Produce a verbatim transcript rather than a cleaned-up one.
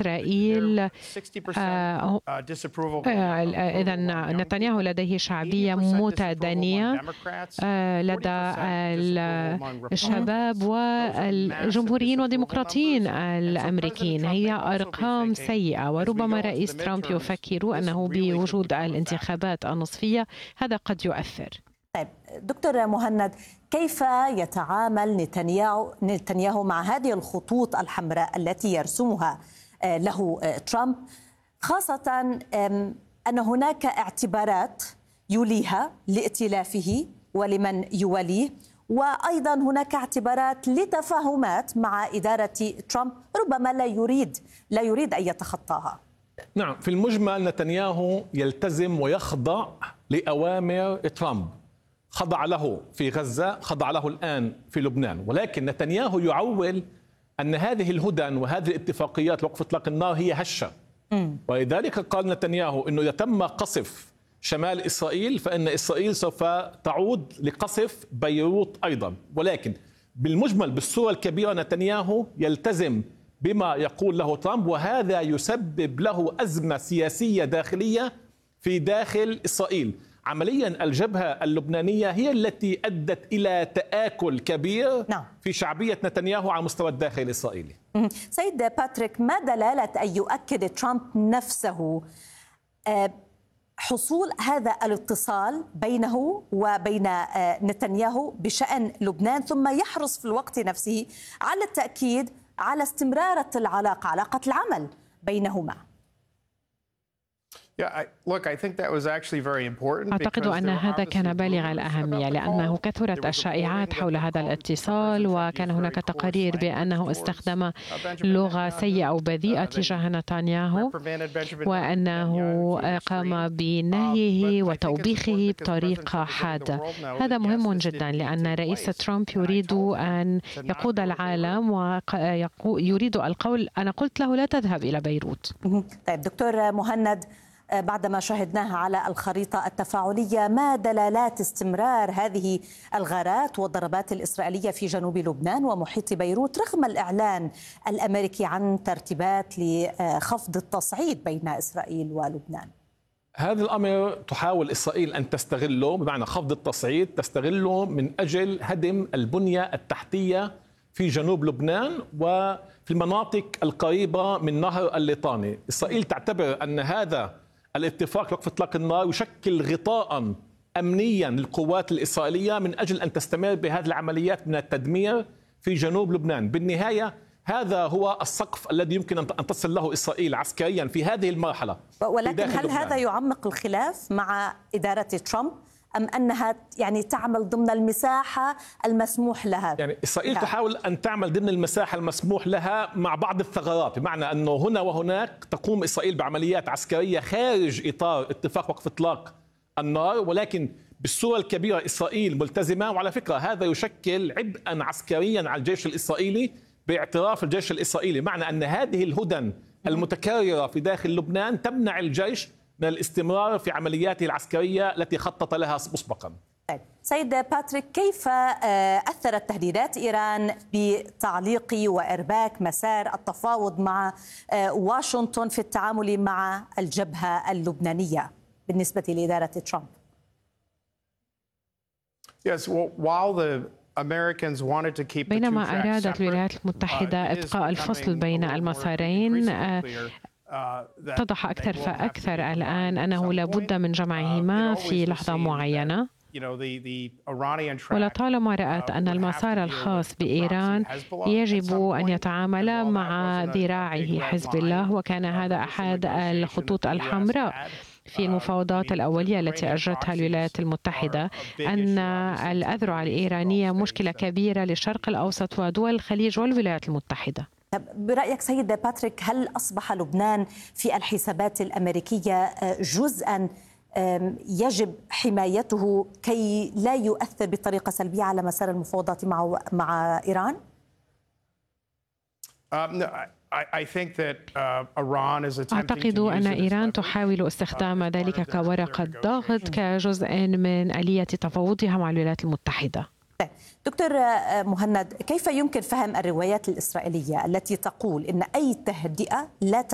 إسرائيل إذا نتنياهو لديه شعبية متدنية لدى الشباب والجمهوريين والديمقراطيين الأمريكيين. هي أرقام سيئة، وربما رئيس ترامب يفكر أنه بوجود الانتخابات النصفية هذا قد يؤثر. طيب دكتور مهند، كيف يتعامل نتنياهو نتنياهو مع هذه الخطوط الحمراء التي يرسمها له ترامب، خاصة أن هناك اعتبارات يوليها لائتلافه ولمن يوليه، وأيضا هناك اعتبارات لتفاهمات مع إدارة ترامب ربما لا يريد لا يريد أن يتخطاها؟ نعم، في المجمل نتنياهو يلتزم ويخضع لأوامر ترامب، خضع له في غزة، خضع له الآن في لبنان، ولكن نتنياهو يعول أن هذه الهدن وهذه الاتفاقيات لوقف إطلاق النار هي هشة، ولذلك قال نتنياهو أنه إذا تم قصف شمال إسرائيل فإن إسرائيل سوف تعود لقصف بيروت أيضا. ولكن بالمجمل بالصورة الكبيرة نتنياهو يلتزم بما يقول له ترامب، وهذا يسبب له أزمة سياسية داخلية في داخل إسرائيل. عمليا الجبهة اللبنانية هي التي أدت إلى تآكل كبير في شعبية نتنياهو على مستوى الداخل الإسرائيلي. سيد باتريك، ما دلالة أن يؤكد ترامب نفسه حصول هذا الاتصال بينه وبين نتنياهو بشأن لبنان، ثم يحرص في الوقت نفسه على التأكيد على استمرار العلاقة، علاقة العمل بينهما؟ أعتقد أن هذا كان بالغ الأهمية، لأنه كثرت الشائعات حول هذا الاتصال، وكان هناك تقارير بأنه استخدم لغة سيئة أو بذيئة تجاه نتنياهو، وأنه قام بنهيه وتوبيخه بطريقة حادة. هذا مهم جدا، لأن رئيس ترامب يريد أن يقود العالم ويريد القول أنا قلت له لا تذهب إلى بيروت. طيب دكتور مهند، بعدما شاهدناها على الخريطة التفاعلية، ما دلالات استمرار هذه الغارات والضربات الإسرائيلية في جنوب لبنان ومحيط بيروت رغم الإعلان الأمريكي عن ترتيبات لخفض التصعيد بين إسرائيل ولبنان؟ هذا الأمر تحاول إسرائيل أن تستغله، بمعنى خفض التصعيد تستغله من أجل هدم البنية التحتية في جنوب لبنان وفي المناطق القريبة من نهر الليطاني. إسرائيل تعتبر أن هذا الاتفاق وقف إطلاق النار يشكل غطاء أمنيا للقوات الإسرائيلية من أجل أن تستمر بهذه العمليات من التدمير في جنوب لبنان. بالنهاية هذا هو السقف الذي يمكن أن تصل له إسرائيل عسكريا في هذه المرحلة. ولكن هل لبنان. هذا يعمق الخلاف مع إدارة ترامب أم أنها يعني تعمل ضمن المساحة المسموح لها؟ يعني إسرائيل ها. تحاول أن تعمل ضمن المساحة المسموح لها مع بعض الثغرات، بمعنى أنه هنا وهناك تقوم إسرائيل بعمليات عسكرية خارج إطار اتفاق وقف إطلاق النار، ولكن بالصورة الكبيرة إسرائيل ملتزمة. وعلى فكرة هذا يشكل عبئا عسكريا على الجيش الإسرائيلي باعتراف الجيش الإسرائيلي، معنى أن هذه الهدن المتكررة في داخل لبنان تمنع الجيش من الاستمرار في عملياته العسكرية التي خطط لها مسبقا. سيد باتريك، كيف أثرت تهديدات إيران بتعليق وإرباك مسار التفاوض مع واشنطن في التعامل مع الجبهة اللبنانية بالنسبة لإدارة ترامب؟ Yes, well, while the بينما أرادت الولايات المتحدة إبقاء الفصل بين المسارين، اتضح أكثر فأكثر الآن أنه لابد من جمعهما في لحظة معينة. ولطالما رأت أن المسار الخاص بإيران يجب أن يتعامل مع ذراعه حزب الله، وكان هذا أحد الخطوط الحمراء في المفاوضات الأولية التي أجرتها الولايات المتحدة، أن الأذرع الإيرانية مشكلة كبيرة للشرق الأوسط ودول الخليج والولايات المتحدة. برأيك سيد باتريك، هل أصبح لبنان في الحسابات الأمريكية جزءاً يجب حمايته كي لا يؤثر بطريقة سلبية على مسار المفاوضات مع مع إيران؟ أعتقد أن إيران تحاول استخدام ذلك كورقة ضغط كجزء من آلية تفاوضها مع الولايات المتحدة. دكتور مهند، كيف يمكن فهم الروايات الإسرائيلية التي تقول إن أي تهدئة لا